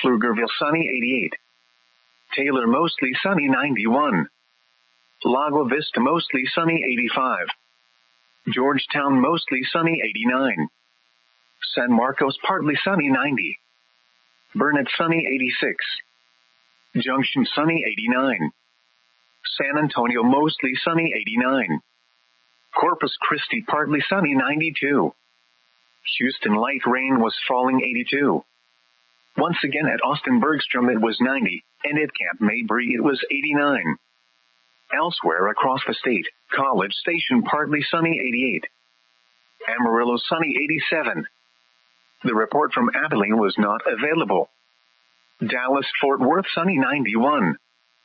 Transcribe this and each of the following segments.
Pflugerville sunny 88. Taylor mostly sunny 91. Lago Vista mostly sunny 85. Georgetown mostly sunny 89. San Marcos partly sunny 90. Burnett sunny 86. Junction sunny 89. San Antonio mostly sunny 89. Corpus Christi partly sunny 92. Houston light rain was falling 82. Once again at Austin Bergstrom it was 90, and at Camp Mabry it was 89. Elsewhere across the state, College Station partly sunny 88. Amarillo sunny 87. The report from Abilene was not available. Dallas-Fort Worth sunny 91.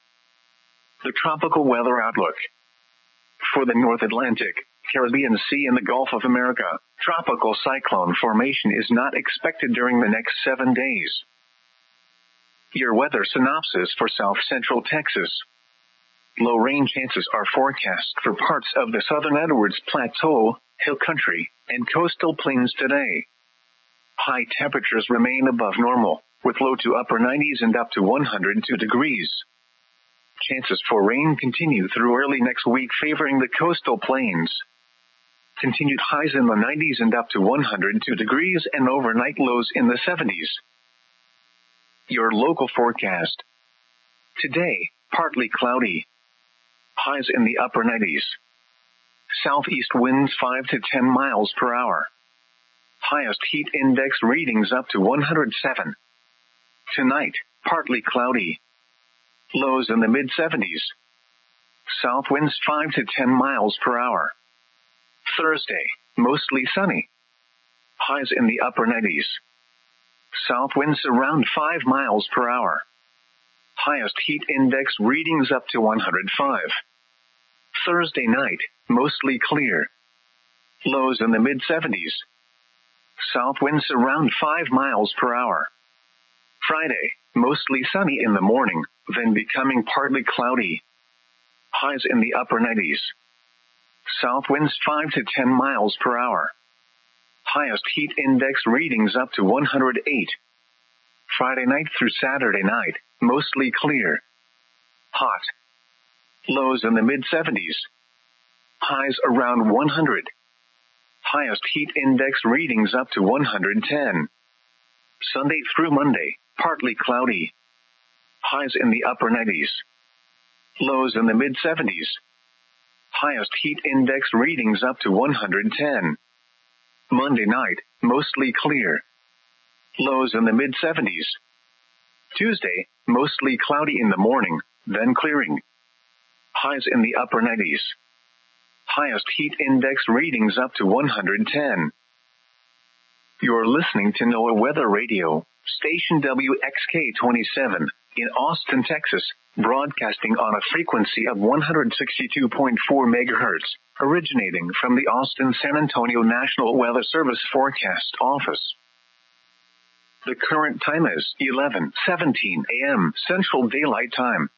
The tropical weather outlook. For the North Atlantic, Caribbean Sea and the Gulf of America, tropical cyclone formation is not expected during the next 7 days. Your weather synopsis for south-central Texas. Low rain chances are forecast for parts of the southern Edwards Plateau, hill country, and coastal plains today. High temperatures remain above normal, with low to upper 90s and up to 102 degrees. Chances for rain continue through early next week, favoring the coastal plains. Continued highs in the 90s and up to 102 degrees and overnight lows in the 70s. Your local forecast. Today, partly cloudy. Highs in the upper 90s. Southeast winds 5 to 10 miles per hour. Highest heat index readings up to 107. Tonight, partly cloudy. Lows in the mid-70s. South winds 5 to 10 miles per hour. Thursday, mostly sunny. Highs in the upper 90s. South winds around 5 miles per hour. Highest heat index readings up to 105. Thursday night, mostly clear. Lows in the mid-70s. South winds around 5 miles per hour. Friday, mostly sunny in the morning, then becoming partly cloudy. Highs in the upper 90s. South winds 5 to 10 miles per hour. Highest heat index readings up to 108. Friday night through Saturday night, mostly clear. Hot. Lows in the mid-70s. Highs around 100. Highest heat index readings up to 110. Sunday through Monday, partly cloudy. Highs in the upper 90s. Lows in the mid-70s. Highest heat index readings up to 110. Monday night, mostly clear. Lows in the mid-70s. Tuesday, mostly cloudy in the morning, then clearing. Highs in the upper 90s. Highest heat index readings up to 110. You're listening to NOAA Weather Radio, station WXK-27, in Austin, Texas, broadcasting on a frequency of 162.4 megahertz, originating from the Austin-San Antonio National Weather Service Forecast Office. The current time is 11:17 a.m. Central Daylight Time.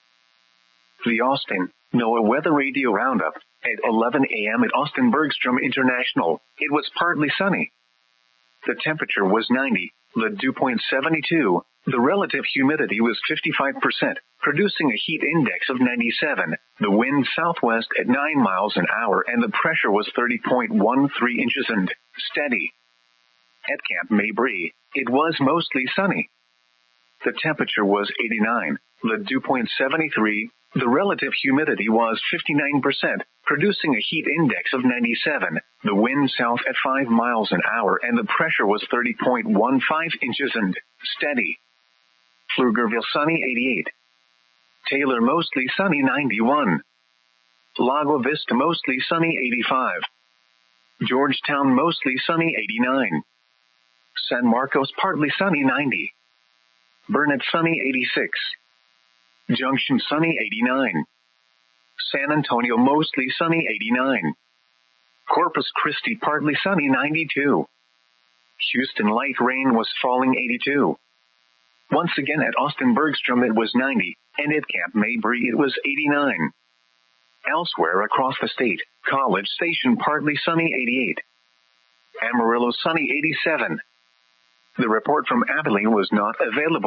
The Austin NOAA Weather Radio Roundup. At 11 a.m. at Austin Bergstrom International, it was partly sunny. The temperature was 90, the dew point 72, the relative humidity was 55%, producing a heat index of 97, the wind southwest at 9 miles an hour, and the pressure was 30.13 inches and steady. At Camp Mabry, it was mostly sunny. The temperature was 89, the dew point 73, the relative humidity was 59%, producing a heat index of 97, the wind south at 5 miles an hour, and the pressure was 30.15 inches and steady. Pflugerville sunny 88. Taylor mostly sunny 91. Lago Vista mostly sunny 85. Georgetown mostly sunny 89. San Marcos partly sunny 90. Burnett sunny 86. Junction sunny 89. San Antonio mostly sunny 89. Corpus Christi partly sunny 92. Houston light rain was falling 82. Once again at Austin Bergstrom it was 90, and at Camp Mabry it was 89. Elsewhere across the state, College Station partly sunny 88. Amarillo sunny 87. The report from Abilene was not available.